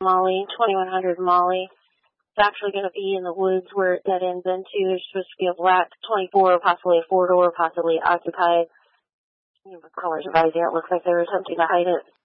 Molly, 2100 Molly. It's actually going to be in the woods where it dead ends into. There's supposed to be a black 24, possibly a 4-door, possibly occupied. The colors of it looks like there was something to hide it.